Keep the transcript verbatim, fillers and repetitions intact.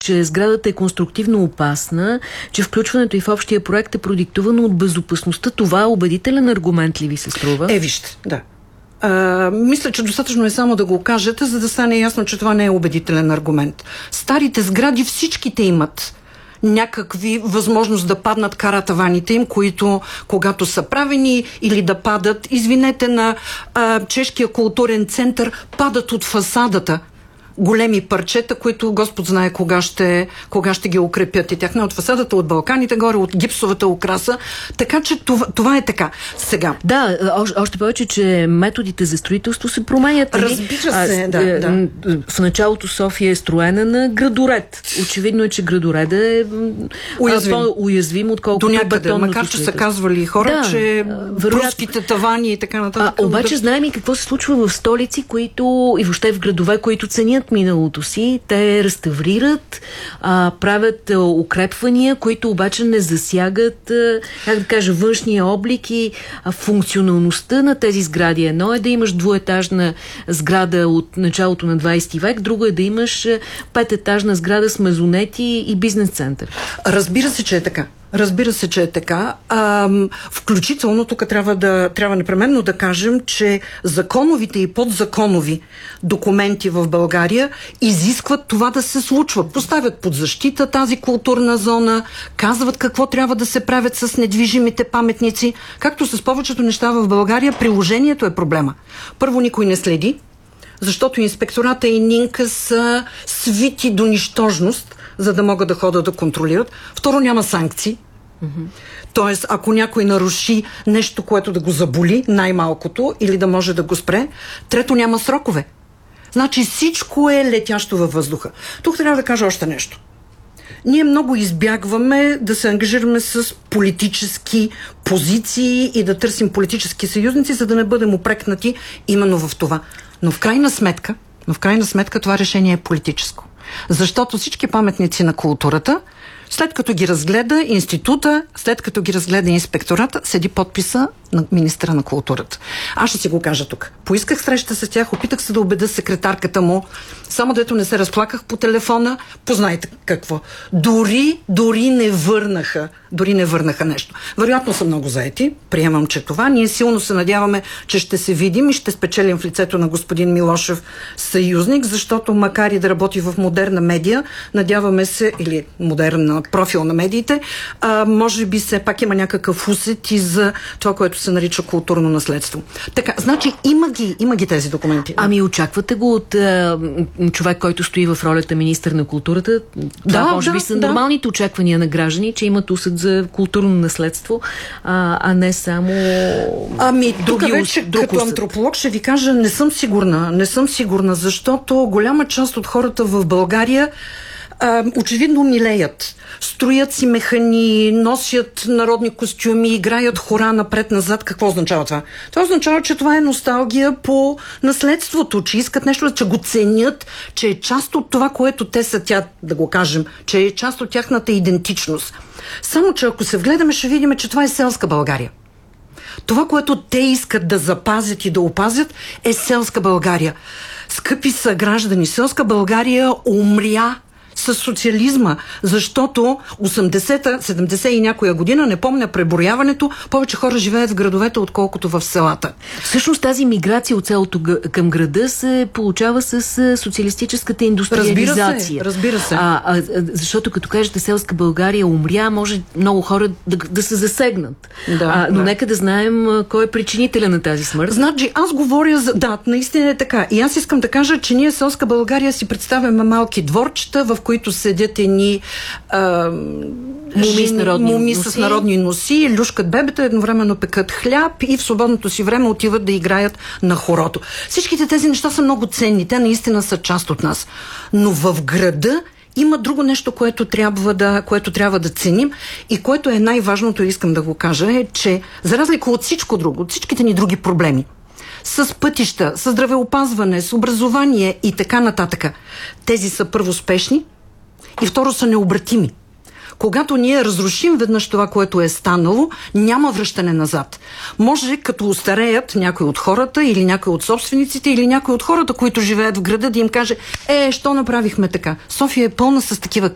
че сградата е конструктивно опасна, че включването и в общия проект е продиктувано от безопасността. Това е убедителен аргумент ли ви се струва? Е, вижте, да. А, мисля, че достатъчно е само да го кажете, за да стане ясно, че това не е убедителен аргумент. Старите сгради всичките имат някакви възможност да паднат каратаваните им, които когато са правени или да падат, извинете, на а, Чешкия културен център падат от фасадата големи парчета, които Господ знае кога ще, кога ще ги укрепят и тях. Не от фасадата, от балканите горе, от гипсовата украса. Така че това, това е така. Сега. Да, още, още повече, че методите за строителство се променят. Разбира се, а, да, да. В началото София е строена на градоред. Очевидно е, че градореда е уязвим, по-уязвим, отколкото бетонното. Макар, че са казвали хора, да, че бруските тавани и така нататък. А, обаче да... знаем и какво се случва в столици, които и въобще в градове, които ценят миналото си, те реставрират, а, правят а, укрепвания, които обаче не засягат, а, как да кажа, външния облик и а, функционалността на тези сгради. Едно е да имаш двуетажна сграда от началото на двайсети век, друго е да имаш а, пететажна сграда с мазонети и бизнес-център. Разбира се, че е така. Разбира се, че е така. А, включително тук трябва, да, трябва непременно да кажем, че законовите и подзаконови документи в България изискват това да се случва. Поставят под защита тази културна зона, казват какво трябва да се правят с недвижимите паметници. Както с повечето неща в България, приложението е проблема. Първо, никой не следи, защото инспектората и НИНКА са свити до нищожност, за да могат да ходят да контролират. Второ, няма санкции. Mm-hmm. Тоест, ако някой наруши нещо, което да го заболи, най-малкото, или да може да го спре. Трето, няма срокове. Значи всичко е летящо във въздуха. Тук трябва да кажа още нещо. Ние много избягваме да се ангажираме с политически позиции и да търсим политически съюзници, за да не бъдем упрекнати именно в това. Но в крайна сметка, но в крайна сметка това решение е политическо. Защото всички паметници на културата, след като ги разгледа института, след като ги разгледа инспектората, седи подписа на министъра на културата. Аз ще си го кажа тук. Поисках среща с тях, опитах се да убедя секретарката му, само дето не се разплаках по телефона, познайте какво. Дори, дори не върнаха, дори не върнаха нещо. Вероятно са много заети, приемам, че това. Ние силно се надяваме, че ще се видим и ще спечелим в лицето на господин Милошев съюзник, защото макар и да работи в модерна медия, надяваме се, или модерна профил на медиите, а, може би все пак има някакъв усет и за това, което се нарича културно наследство. Така, значи има ги, има ги тези документи. Ами очаквате го от а, човек, който стои в ролята министър на културата? Да, да може да, би са да. Нормалните очаквания на граждани, че имат усет за културно наследство, а, а не само ами, други тук вече, друг като усет. Антрополог ще ви кажа, не съм сигурна. Не съм сигурна, защото голяма част от хората в България а, очевидно милеят. Строят си механи, носят народни костюми, играят хора напред-назад. Какво означава това? Това означава, че това е носталгия по наследството, че искат нещо, че го ценят, че е част от това, което те са, тя, да го кажем, че е част от тяхната идентичност. Само, че ако се вгледаме, ще видим, че това е селска България. Това, което те искат да запазят и да опазят, е селска България. Скъпи са граждани, селска България умря с социализма, защото осемдесета, седемдесета и някоя година, не помня преброяването, повече хора живеят в градовете, отколкото в селата. Всъщност тази миграция от селото към града се получава с социалистическата индустриализация. Разбира се, разбира се. А, а, защото като кажете селска България умря, може много хора да, да се засегнат. Да, а, но да. нека да знаем кой е причинителя на тази смърт. Значи, аз говоря за... Да, наистина е така. И аз искам да кажа, че ние селска България си представяме малки дворчета, в които седят едни а, муми, с народни, муми носи. с народни носи, люшкат бебета, едновременно пекат хляб и в свободното си време отиват да играят на хорото. Всичките тези неща са много ценни. Те наистина са част от нас. Но в града има друго нещо, което трябва да, което трябва да ценим и което е най-важното, искам да го кажа, е, че за разлика от всичко друго, от всичките ни други проблеми, с пътища, с здравеопазване, с образование и така нататък, тези са първо спешни и второ са необратими. Когато ние разрушим веднъж това, което е станало, няма връщане назад. Може като устареят някой от хората или някой от собствениците или някой от хората, които живеят в града, да им каже: е, що направихме така? София е пълна с такива